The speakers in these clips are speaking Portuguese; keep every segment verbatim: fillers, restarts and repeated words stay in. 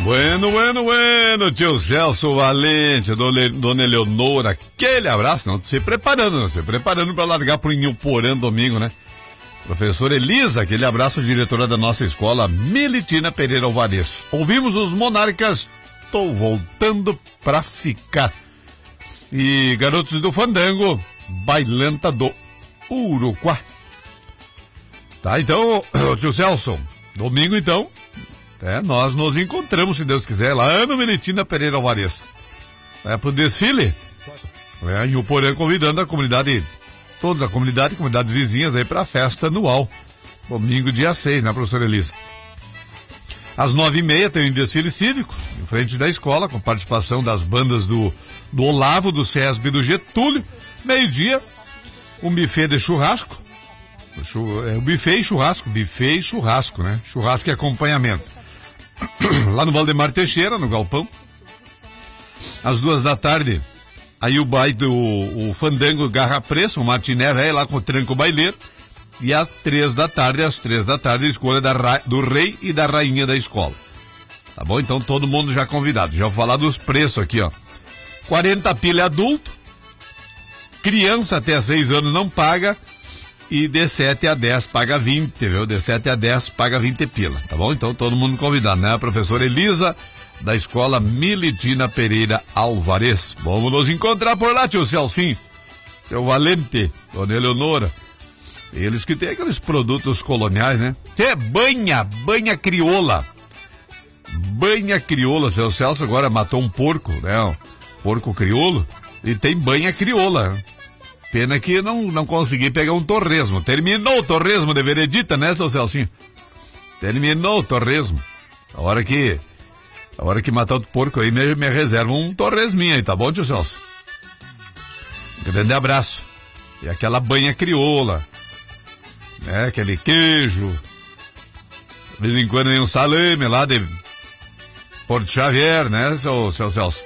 Bueno, bueno, bueno, tio Celso Valente, dona, dona Eleonora, aquele abraço, não, se preparando, não, se preparando para largar pro Inhoporã domingo, né? Professora Elisa, aquele abraço, diretora da nossa escola, Militina Pereira Alvarez. Ouvimos os Monarcas, tô voltando pra ficar. E Garotos do Fandango, Bailanta do Uruguá. Tá, então, tio Celso, domingo então, é, nós nos encontramos, se Deus quiser, lá no Militina Pereira Alvarez. É pro desfile, é, em Uporã, convidando a comunidade, toda a comunidade, comunidades vizinhas aí pra festa anual. Domingo, dia seis, né, professora Elisa? Às nove e meia tem um desfile cívico, em frente da escola, com participação das bandas do, do Olavo, do SESB e do Getúlio. Meio-dia, um buffet de churrasco. O buffet e churrasco, buffet e churrasco, né? Churrasco e acompanhamento. Lá no Valdemar Teixeira, no Galpão. Às duas da tarde, aí o baile do o Fandango Garra Preço, o matiné velho lá com o tranco baileiro. E às três da tarde, às três da tarde, a escolha da, do rei e da rainha da escola. Tá bom? Então todo mundo já convidado. Já vou falar dos preços aqui, ó. quarenta pila adulto. Criança até seis anos não paga. E de sete a dez paga vinte, viu? De sete a dez paga vinte pila, tá bom? Então todo mundo convidado, né? A professora Elisa, da escola Militina Pereira Alvarez. Vamos nos encontrar por lá, tio Celcinho. Seu Valente, dona Eleonora. Eles que têm aqueles produtos coloniais, né? Que é banha, banha crioula. Banha crioula, seu Celso agora matou um porco, né? Um porco crioulo. E tem banha crioula, né? Pena que não, não consegui pegar um torresmo. Terminou o torresmo de Veredita, né, seu Celcinho? Terminou o torresmo. A hora que, a hora que matar o porco aí, me, me reserva um torresminho aí, tá bom, tio Celso? Grande abraço. E aquela banha crioula, né, aquele queijo. De vez em quando vem um salame lá de Porto Xavier, né, seu, seu Celso?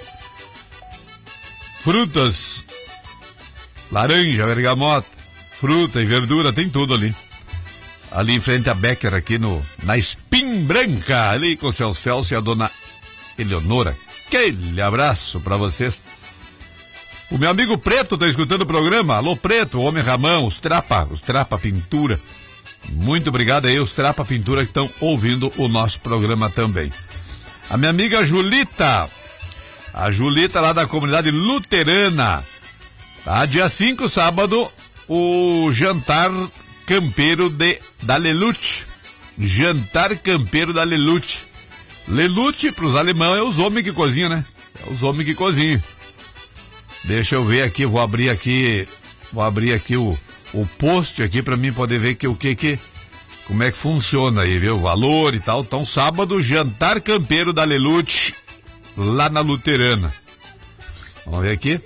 Frutas, laranja, bergamota, fruta e verdura, tem tudo ali. Ali em frente a Becker, aqui no, na Espim Branca, ali com o seu Celso e a dona Eleonora. Aquele abraço pra vocês. O meu amigo Preto tá escutando o programa. Alô, Preto, o Homem Ramão, os Trapa, os Trapa Pintura. Muito obrigado aí, os Trapa Pintura que estão ouvindo o nosso programa também. A minha amiga Julita, a Julita lá da comunidade luterana. Tá, dia cinco, sábado, o jantar campeiro de, da Lelute. Jantar campeiro da Lelute. Lelute, pros alemães, é os homens que cozinham, né? É os homens que cozinham. Deixa eu ver aqui, vou abrir aqui, vou abrir aqui o, o post aqui pra mim poder ver que o que que, como é que funciona aí, viu? O valor e tal. Então, sábado, jantar campeiro da Lelute, lá na Luterana. Vamos ver aqui.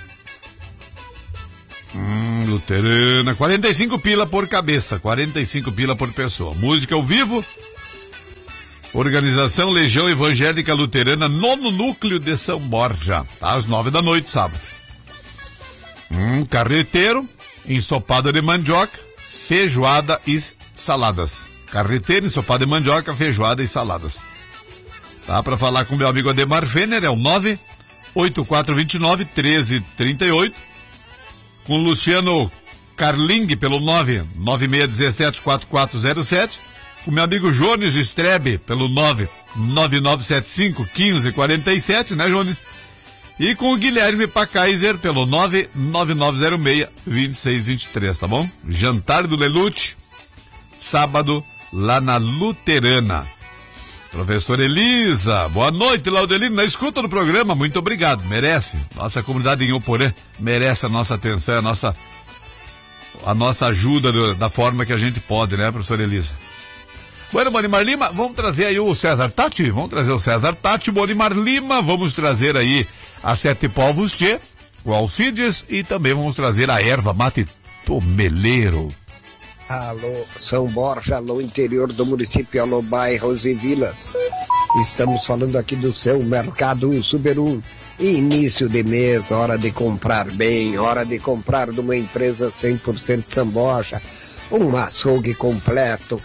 Hum, Luterana, quarenta e cinco pila por cabeça, quarenta e cinco pila por pessoa. Música ao vivo. Organização Legião Evangélica Luterana, nono núcleo de São Borja, tá? Às nove da noite, sábado. Hum, carreteiro, ensopada de mandioca, feijoada e saladas. Carreteiro, ensopada de mandioca, feijoada e saladas. Tá? Para falar com meu amigo Ademar Fener, é o nove oito quatro dois nove um três três oito. Com Luciano Carling pelo nove nove seis um sete quatro quatro zero sete. Com meu amigo Jones Strebe pelo nove nove nove sete cinco um cinco quatro sete, né, Jones? E com o Guilherme Pacaiser pelo nove nove nove zero seis dois seis dois três, tá bom? Jantar do Lelute, sábado, lá na Luterana. Professora Elisa, boa noite, Laudelino, na escuta do programa, muito obrigado, merece. Nossa comunidade em Uporã merece a nossa atenção, a nossa, a nossa ajuda do, da forma que a gente pode, né, professora Elisa? Bueno, Bonimar Lima, vamos trazer aí o César Tati, vamos trazer o César Tati, Bonimar Lima, vamos trazer aí a Sete Povos Tchê, o Alcides, e também vamos trazer a erva mate tomeleiro. Alô, São Borja, alô, interior do município, alô, bairros e vilas. Estamos falando aqui do seu Mercado Super um. Início de mês, hora de comprar bem, hora de comprar de uma empresa cem por cento São Borja. Um açougue completo,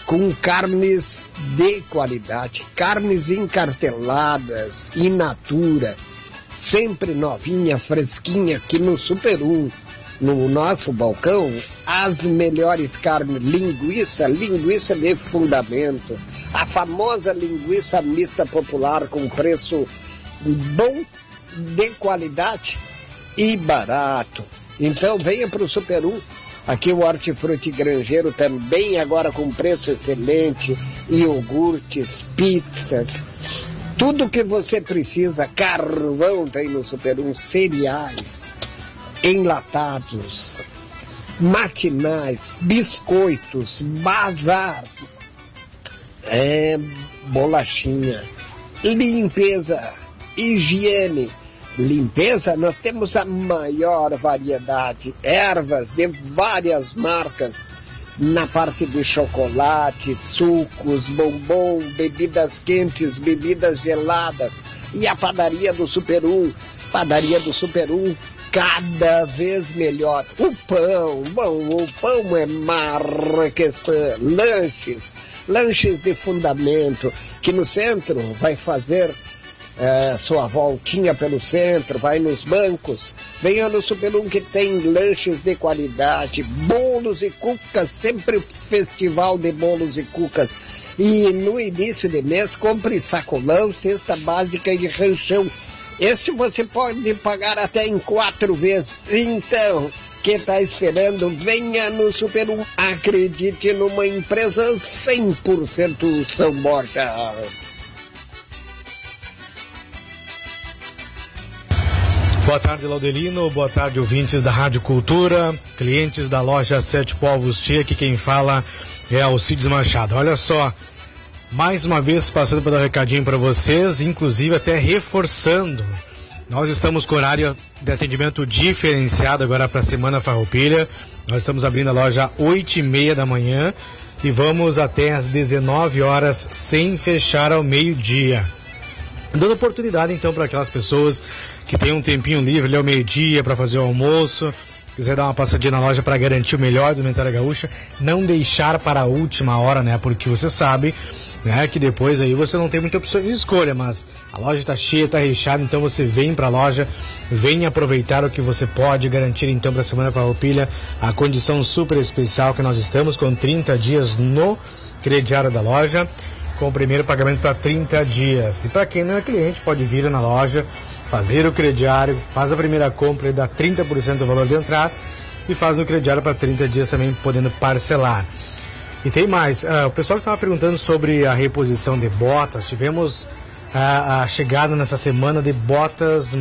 com carnes de qualidade, carnes encarteladas, in natura, sempre novinha, fresquinha, aqui no Super um, no nosso balcão, as melhores carnes, linguiça, linguiça de fundamento, a famosa linguiça mista popular com preço bom, de qualidade e barato. Então venha para o Super um. Aqui o Hortifruti Grangeiro também agora com preço excelente, iogurtes, pizzas, tudo que você precisa, carvão tem no Super um, cereais, enlatados, matinais, biscoitos, bazar, é, bolachinha, limpeza, higiene. Limpeza, nós temos a maior variedade, ervas de várias marcas, na parte de chocolate, sucos, bombom, bebidas quentes, bebidas geladas, e a padaria do Super um, padaria do Super um, cada vez melhor. O pão, bom, o pão é marquespan, lanches, lanches de fundamento, que no centro vai fazer É, sua voltinha pelo centro, vai nos bancos, venha no Super um que tem lanches de qualidade, bolos e cucas, sempre festival de bolos e cucas. E no início de mês, compre sacolão, cesta básica e ranchão. Esse você pode pagar até em quatro vezes. Então, que está esperando? Venha no Super um. Acredite numa empresa cem por cento São Borja. Boa tarde, Laudelino. Boa tarde, ouvintes da Rádio Cultura, clientes da loja Sete Povos Tia. Aqui quem fala é Alcides Machado. Olha só, mais uma vez passando para dar um recadinho para vocês, inclusive até reforçando. Nós estamos com horário de atendimento diferenciado agora para a Semana Farroupilha. Nós estamos abrindo a loja às oito e meia da manhã e vamos até às dezenove horas sem fechar ao meio-dia. Dando oportunidade então para aquelas pessoas que têm um tempinho livre ali ao meio-dia para fazer o almoço, quiser dar uma passadinha na loja para garantir o melhor do Indumentária Gaúcha, não deixar para a última hora, né? Porque você sabe, né, que depois aí você não tem muita opção de escolha, mas a loja está cheia, está recheada, então você vem para a loja, vem aproveitar o que você pode, garantir então para a Semana Farroupilha a condição super especial que nós estamos com trinta dias no crediário da loja, com o primeiro pagamento para trinta dias. E para quem não é cliente, pode vir na loja, fazer o crediário, faz a primeira compra e dá trinta por cento do valor de entrada e faz o crediário para trinta dias também, podendo parcelar. E tem mais, uh, o pessoal que estava perguntando sobre a reposição de botas, tivemos uh, a chegada nessa semana de botas,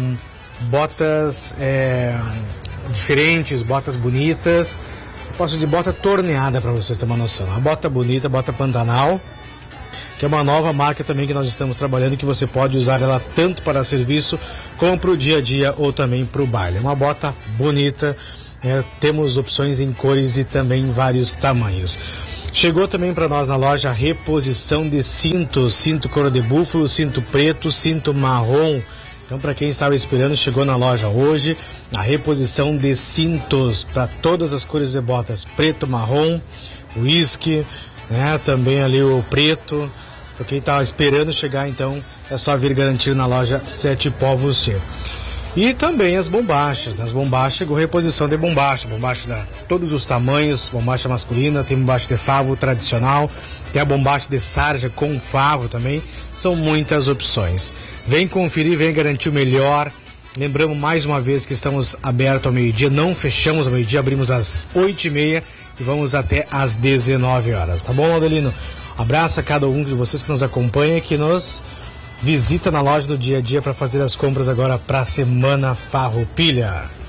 botas é, diferentes, botas bonitas. Eu posso de bota torneada para vocês terem uma noção. A bota bonita, bota Pantanal, que é uma nova marca também que nós estamos trabalhando, que você pode usar ela tanto para serviço como para o dia a dia ou também para o baile. Uma bota bonita, é, temos opções em cores e também em vários tamanhos. Chegou também para nós na loja a reposição de cintos, cinto couro de búfalo, cinto preto, cinto marrom. Então, para quem estava esperando, chegou na loja hoje a reposição de cintos para todas as cores de botas, preto, marrom, uísque, né, também ali o preto. Para quem estava esperando chegar, então, é só vir garantir na loja Sete Povos Tia. E também as bombachas. As bombachas, chegou reposição de bombacha. Bombacha de todos os tamanhos, bombacha masculina, tem bombacha de favo tradicional, tem a bombacha de sarja com favo também. São muitas opções. Vem conferir, vem garantir o melhor. Lembramos mais uma vez que estamos abertos ao meio-dia, não fechamos ao meio-dia, abrimos às oito e meia e vamos até às dezenove horas. Tá bom, Laudelino? Abraço a cada um de vocês que nos acompanha e que nos visita na loja do dia a dia para fazer as compras agora para a Semana Farroupilha.